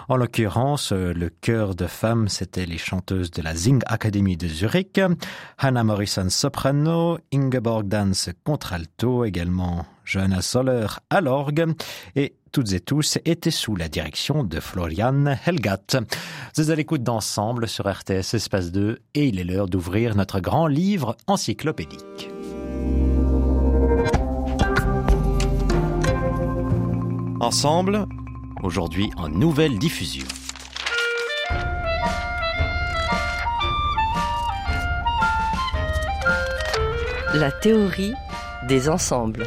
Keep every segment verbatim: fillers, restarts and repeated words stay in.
En l'occurrence, le chœur de femmes, c'était les chanteuses de la Sing Academy de Zurich, Hannah Morrison soprano, Ingeborg Dance contralto, également Johanna Soller à l'orgue, et toutes et tous étaient sous la direction de Florian Helgat. Vous êtes à l'écoute d'Ensemble sur R T S Espace deux et il est l'heure d'ouvrir notre grand livre encyclopédique. Ensemble, aujourd'hui en nouvelle diffusion. La théorie des ensembles.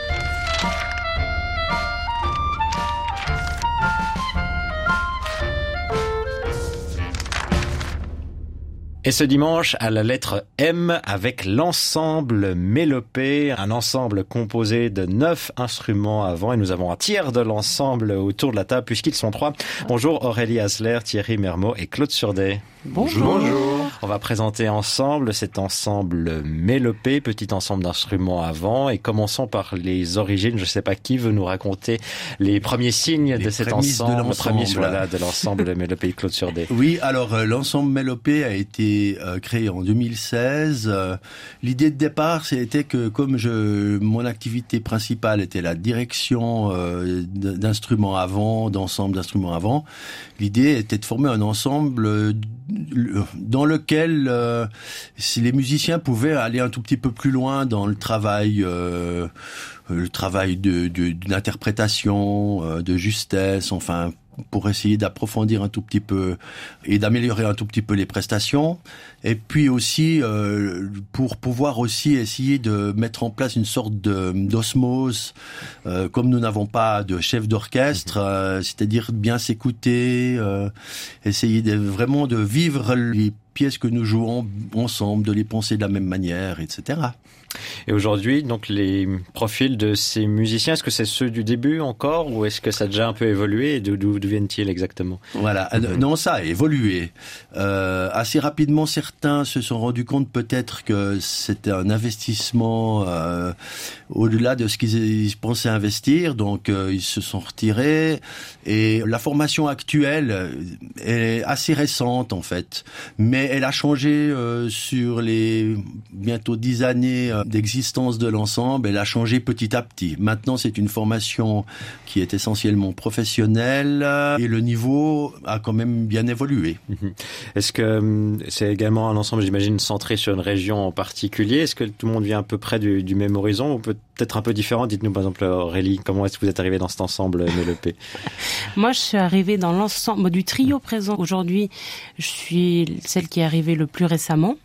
Et ce dimanche, à la lettre M, avec l'ensemble Mélopée, un ensemble composé de neuf instruments à vent. Et nous avons un tiers de l'ensemble autour de la table, puisqu'ils sont trois. Bonjour Aurélie Hasler, Thierry Mermot et Claude Surdet. Bonjour. Bonjour. On va présenter ensemble cet ensemble Mélopée, petit ensemble d'instruments à vent. Et commençons par les origines. Je ne sais pas qui veut nous raconter les premiers signes les de cet ensemble. De l'ensemble. Prémices, voilà, de l'ensemble Mélopée, Claude Surdet. Oui, alors euh, l'ensemble Mélopée a été euh, créé en deux mille seize. Euh, l'idée de départ, c'était que comme je, mon activité principale était la direction euh, d'instruments à vent, d'ensemble d'instruments à vent, l'idée était de former un ensemble euh, dans lequel euh, si les musiciens pouvaient aller un tout petit peu plus loin dans le travail, euh, le travail de, de, d'interprétation, euh, de justesse, enfin pour essayer d'approfondir un tout petit peu et d'améliorer un tout petit peu les prestations, et puis aussi euh, pour pouvoir aussi essayer de mettre en place une sorte de, d'osmose, euh, comme nous n'avons pas de chef d'orchestre, euh, c'est-à-dire bien s'écouter, euh, essayer de, vraiment de vivre les pièces que nous jouons ensemble, de les penser de la même manière, et cetera. Et aujourd'hui, donc les profils de ces musiciens, est-ce que c'est ceux du début encore, ou est-ce que ça a déjà un peu évolué, et d'où, d'où viennent-ils exactement? Voilà, mmh. non, ça a évolué. Euh, assez rapidement, certains se sont rendus compte peut-être que c'était un investissement euh, au-delà de ce qu'ils pensaient investir, donc euh, ils se sont retirés. Et la formation actuelle est assez récente en fait, mais elle a changé euh, sur les bientôt dix années d'existence de l'ensemble. Elle a changé petit à petit. Maintenant, c'est une formation qui est essentiellement professionnelle et le niveau a quand même bien évolué. Est-ce que c'est également un ensemble, j'imagine, centré sur une région en particulier? Est-ce que tout le monde vient à peu près du, du même horizon ou peut-être un peu différent? Dites-nous par exemple, Aurélie, comment est-ce que vous êtes arrivée dans cet ensemble Mélopée? Moi, je suis arrivée dans l'ensemble du trio présent aujourd'hui. Je suis celle qui est arrivée le plus récemment.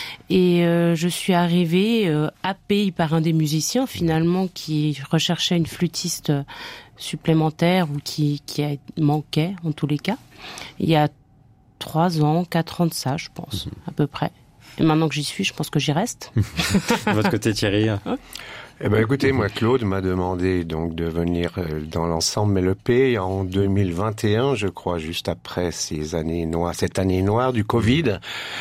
Et euh, je suis arrivée euh, happée par un des musiciens finalement qui recherchait une flûtiste supplémentaire ou qui, qui manquait en tous les cas. Il y a trois ans, quatre ans de ça, je pense, à peu près. Et maintenant que j'y suis, je pense que j'y reste. De votre côté, Thierry? Eh ben, écoutez, moi, Claude m'a demandé donc de venir dans l'ensemble Mélopée en deux mille vingt et un, je crois, juste après ces années noires, cette année noire du Covid.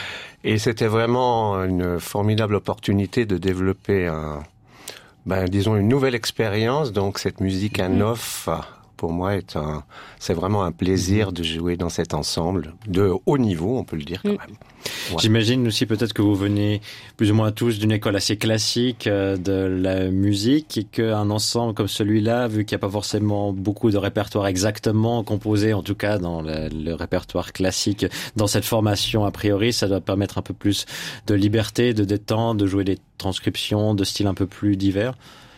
Et c'était vraiment une formidable opportunité de développer un, ben, disons une nouvelle expérience. Donc cette musique à neuf, pour moi, est un, c'est vraiment un plaisir de jouer dans cet ensemble de haut niveau, on peut le dire quand même. Ouais. J'imagine aussi peut-être que vous venez plus ou moins tous d'une école assez classique euh, de la musique et qu'un ensemble comme celui-là, vu qu'il n'y a pas forcément beaucoup de répertoire exactement composé, en tout cas dans le, le répertoire classique, dans cette formation a priori, ça doit permettre un peu plus de liberté, de détente, de jouer des transcriptions de styles un peu plus divers.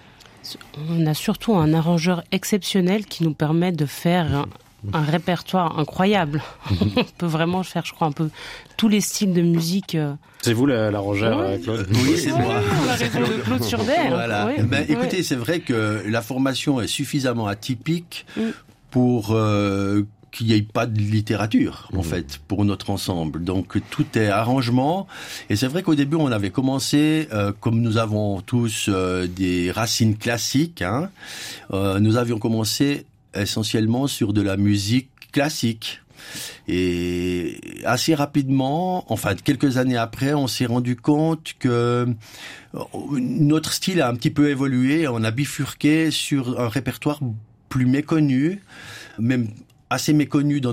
On a surtout un arrangeur exceptionnel qui nous permet de faire un, un répertoire incroyable. On peut vraiment faire, je crois, un peu tous les styles de musique. C'est vous l'arrangeur, oui. Claude? Oui, c'est moi. Claude, Claude Surdet. Voilà. Oui. Ben, écoutez, oui. C'est vrai que la formation est suffisamment atypique mm. pour euh, qu'il n'y ait pas de littérature, en mmh. fait, pour notre ensemble. Donc, tout est arrangement. Et c'est vrai qu'au début, on avait commencé, euh, comme nous avons tous euh, des racines classiques, hein, euh, nous avions commencé essentiellement sur de la musique classique. Et assez rapidement, enfin quelques années après, on s'est rendu compte que notre style a un petit peu évolué. On a bifurqué sur un répertoire plus méconnu, même assez méconnu dans